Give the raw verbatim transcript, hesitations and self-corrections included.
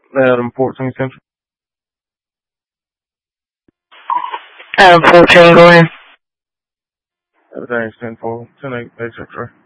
Adam fourteen Central. Adam fourteen, go ahead. Everything's ten four, ten eight, eight Central.